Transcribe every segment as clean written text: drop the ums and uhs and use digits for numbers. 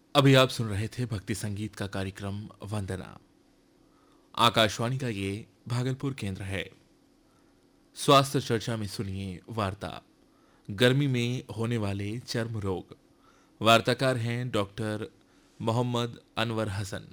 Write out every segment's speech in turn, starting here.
अभी आप सुन रहे थे भक्ति संगीत का कार्यक्रम वंदना। आकाशवाणी का ये भागलपुर केंद्र है। स्वास्थ्य चर्चा में सुनिए वार्ता, गर्मी में होने वाले चर्म रोग। वार्ताकार हैं डॉक्टर मोहम्मद अनवर हसन।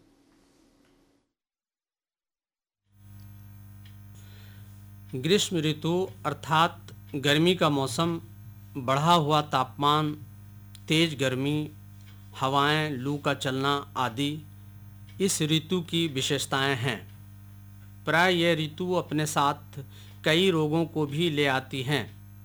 ग्रीष्म ऋतु अर्थात गर्मी का मौसम, बढ़ा हुआ तापमान, तेज गर्मी, हवाएं, लू का चलना आदि इस ऋतु की विशेषताएं हैं। प्राय यह ऋतु अपने साथ कई रोगों को भी ले आती हैं।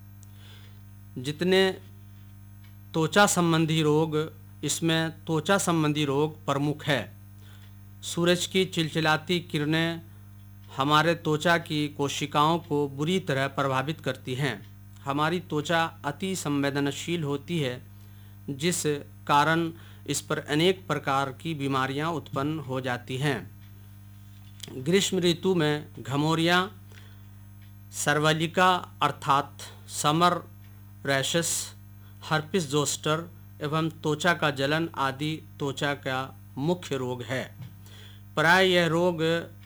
जितने त्वचा संबंधी रोग, इसमें त्वचा संबंधी रोग प्रमुख है। सूरज की चिलचिलाती किरणें हमारे त्वचा की कोशिकाओं को बुरी तरह प्रभावित करती हैं। हमारी त्वचा अति संवेदनशील होती है, जिस कारण इस पर अनेक प्रकार की बीमारियां उत्पन्न हो जाती हैं। ग्रीष्म ऋतु में घमौरियाँ, सर्वलिका अर्थात समर रैशेस, हर्पिस जोस्टर एवं त्वचा का जलन आदि त्वचा का मुख्य रोग है। प्राय यह रोग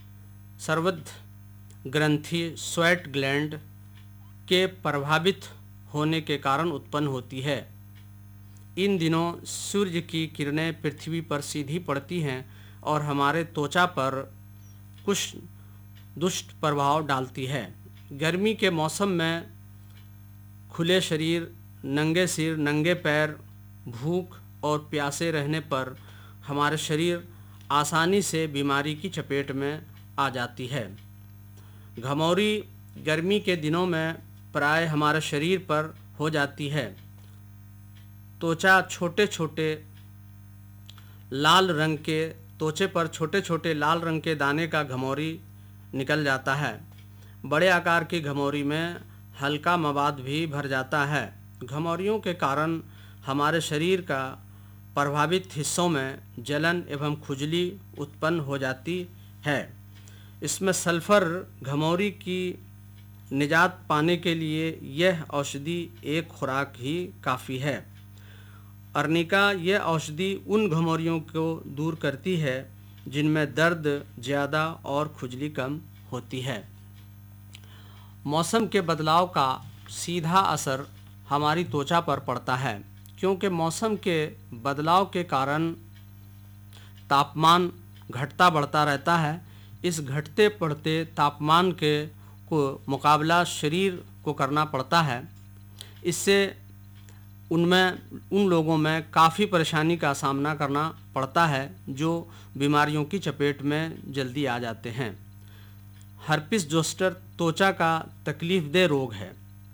सर्वद्र ग्रंथि स्वेट ग्लैंड के प्रभावित होने के कारण उत्पन्न होती है। इन दिनों सूर्य की किरणें पृथ्वी पर सीधी पड़ती हैं और हमारे त्वचा पर कुछ दुष्ट प्रभाव डालती है। गर्मी के मौसम में खुले शरीर, नंगे सिर, नंगे पैर, भूख और प्यासे रहने पर हमारे शरीर आसानी से बीमारी की चपेट में आ जाती है। घमौरी गर्मी के दिनों में प्राय हमारे शरीर पर हो जाती है। त्वचा छोटे छोटे लाल रंग के त्वचे पर छोटे छोटे लाल रंग के दाने का घमौरी निकल जाता है। बड़े आकार की घमौरी में हल्का मवाद भी भर जाता है। घमौरियों के कारण हमारे शरीर का प्रभावित हिस्सों में जलन एवं खुजली उत्पन्न हो जाती है। इसमें सल्फर घमौरी की निजात पाने के लिए यह औषधि एक खुराक ही काफ़ी है। अर्निका यह औषधि उन घमौरियों को दूर करती है जिनमें दर्द ज़्यादा और खुजली कम होती है। मौसम के बदलाव का सीधा असर हमारी त्वचा पर पड़ता है, क्योंकि मौसम के बदलाव के कारण तापमान घटता बढ़ता रहता है। इस घटते बढ़ते तापमान के को मुकाबला शरीर को करना पड़ता है। इससे उन लोगों में काफ़ी परेशानी का सामना करना पड़ता है जो बीमारियों की चपेट में जल्दी आ जाते हैं। हर्पिस जोस्टर त्वचा का तकलीफदेह रोग है।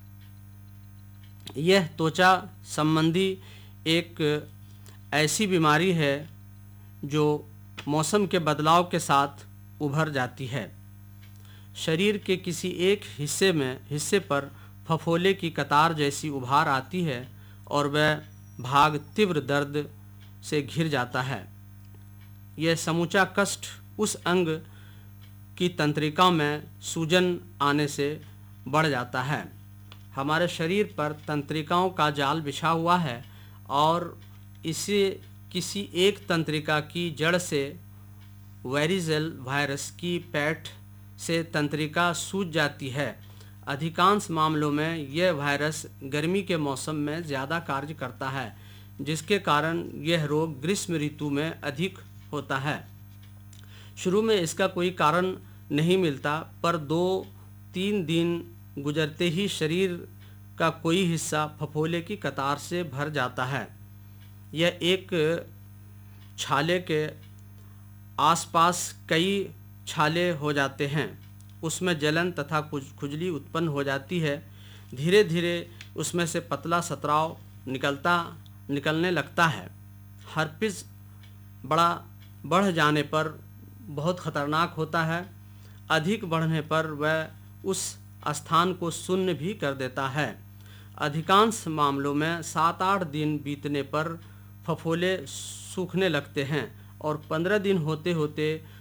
यह त्वचा संबंधी एक ऐसी बीमारी है जो मौसम के बदलाव के साथ उभर जाती है। शरीर के किसी एक हिस्से पर फफोले की कतार जैसी उभार आती है और वह भाग तीव्र दर्द से घिर जाता है। यह समूचा कष्ट उस अंग की तंत्रिकाओं में सूजन आने से बढ़ जाता है। हमारे शरीर पर तंत्रिकाओं का जाल बिछा हुआ है और इसे किसी एक तंत्रिका की जड़ से वेरिजेल वायरस की पैठ से तंत्रिका सूज जाती है। अधिकांश मामलों में यह वायरस गर्मी के मौसम में ज़्यादा कार्य करता है, जिसके कारण यह रोग ग्रीष्म ऋतु में अधिक होता है। शुरू में इसका कोई कारण नहीं मिलता, पर 2-3 दिन गुजरते ही शरीर का कोई हिस्सा फफोले की कतार से भर जाता है। यह एक छाले के आसपास कई छाले हो जाते हैं। उसमें जलन तथा खुजली उत्पन्न हो जाती है। धीरे धीरे उसमें से पतला स्राव निकलने लगता है। हर्पिस बढ़ जाने पर बहुत खतरनाक होता है। अधिक बढ़ने पर वह उस स्थान को शून्य भी कर देता है। अधिकांश मामलों में 7-8 दिन बीतने पर फफोले सूखने लगते हैं और 15 दिन होते होते